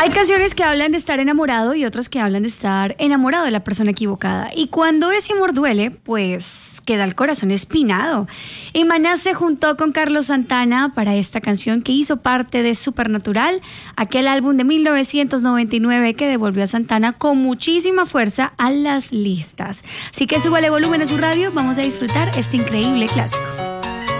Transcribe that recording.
Hay canciones que hablan de estar enamorado y otras que hablan de estar enamorado de la persona equivocada. Y cuando ese amor duele, pues queda el corazón espinado. Y Maná se juntó con Carlos Santana para esta canción que hizo parte de Supernatural, aquel álbum de 1999 que devolvió a Santana con muchísima fuerza a las listas. Así que súbale volumen a su radio, vamos a disfrutar este increíble clásico.